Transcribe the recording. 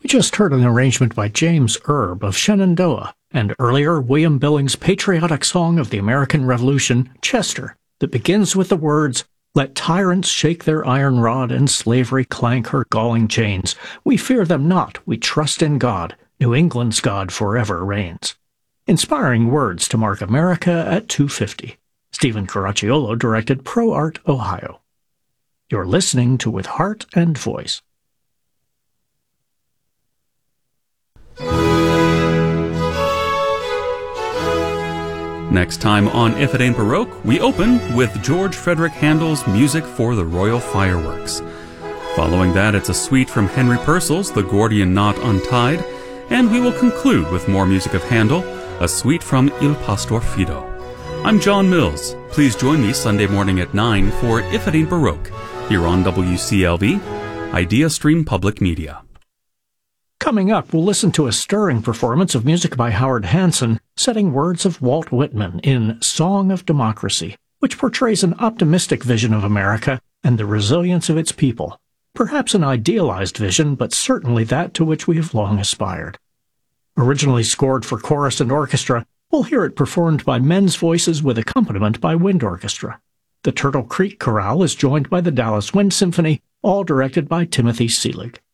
We just heard an arrangement by James Erb of Shenandoah, and earlier William Billings' patriotic song of the American Revolution, Chester, that begins with the words, "Let tyrants shake their iron rod and slavery clank her galling chains. We fear them not, we trust in God. New England's God forever reigns." Inspiring words to mark America at 250. Stephen Caracciolo directed Pro Art, Ohio. You're listening to With Heart and Voice. Next time on If It Ain't Baroque, we open with George Frederick Handel's Music for the Royal Fireworks. Following that, it's a suite from Henry Purcell's The Gordian Knot Untied, and we will conclude with more music of Handel, a suite from Il Pastor Fido. I'm John Mills. Please join me Sunday morning at 9 for If It Ain't Baroque, here on WCLV, Idea Stream Public Media. Coming up, we'll listen to a stirring performance of music by Howard Hanson, setting words of Walt Whitman in Song of Democracy, which portrays an optimistic vision of America and the resilience of its people. Perhaps an idealized vision, but certainly that to which we have long aspired. Originally scored for chorus and orchestra, we'll hear it performed by men's voices with accompaniment by wind orchestra. The Turtle Creek Chorale is joined by the Dallas Wind Symphony, all directed by Timothy Seelig.